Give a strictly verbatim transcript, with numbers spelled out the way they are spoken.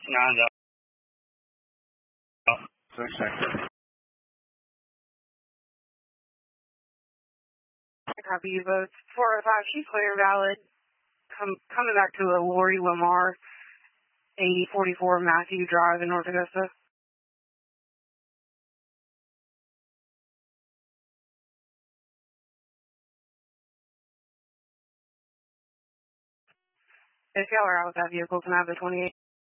nine six six. Copy you both. four oh five, she's clear, valid. Come, coming back to a Lori Lamar, eighty forty-four Matthew Drive in North Augusta. If y'all are out with that vehicle, can I have the twenty-eight?